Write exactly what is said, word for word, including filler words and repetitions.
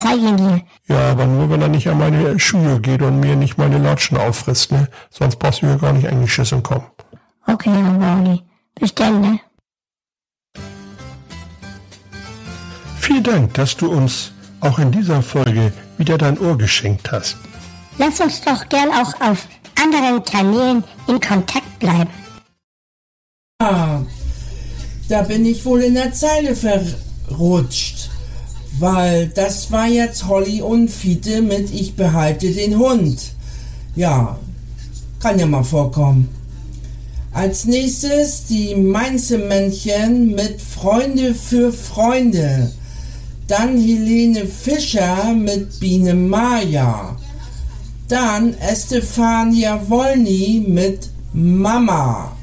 Zeig ihn dir. Ja, aber nur, wenn er nicht an meine Schuhe geht und mir nicht meine Latschen auffrisst, ne? Sonst brauchst du hier gar nicht eingeschissen kommen. Okay, Herr Brownie. Bis dann, ne? Vielen Dank, dass du uns auch in dieser Folge wieder dein Ohr geschenkt hast. Lass uns doch gern auch auf anderen Kanälen in Kontakt bleiben. Ah, da bin ich wohl in der Zeile verrutscht. Weil das war jetzt Holly und Fiete mit Ich behalte den Hund. Ja, kann ja mal vorkommen. Als nächstes die Mainzelmännchen mit Freunde für Freunde. Dann Helene Fischer mit Biene Maya. Dann Estefania Wolny mit Mama.